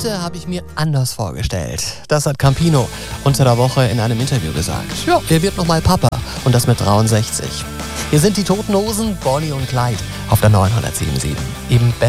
Talente habe ich mir anders vorgestellt. Das hat Campino unter der Woche in einem Interview gesagt. Ja, er wird nochmal Papa und das mit 63. Hier sind die Toten Hosen, Bonnie und Clyde auf der 907.7. Eben besser.